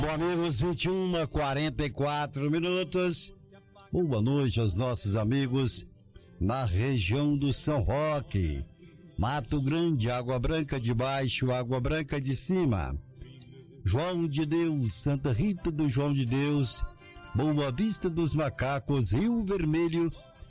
Bom, amigos, 21h44. Boa noite aos nossos amigos na região do São Roque, Mato Grande, Água Branca de Baixo, Água Branca de Cima, João de Deus, Santa Rita do João de Deus, Boa Vista dos Macacos, Rio Vermelho